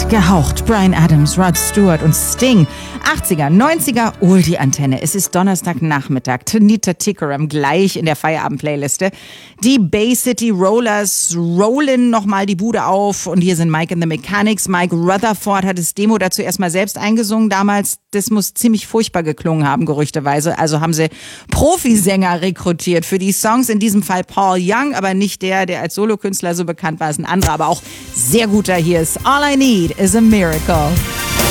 Zeit gehaucht. Bryan Adams, Rod Stewart und Sting. 80er, 90er, die Antenne. Es ist Donnerstagnachmittag. Tanita Tikaram gleich in der Feierabend-Playliste. Die Bay City Rollers rollen nochmal die Bude auf. Und hier sind Mike and the Mechanics. Mike Rutherford hat das Demo dazu erstmal selbst eingesungen. Damals, das muss ziemlich furchtbar geklungen haben, gerüchteweise. Also haben sie Profisänger rekrutiert für die Songs. In diesem Fall Paul Young, aber nicht der als Solokünstler so bekannt war. Ist ein anderer, aber auch sehr guter. Hier ist All I Need is a Miracle.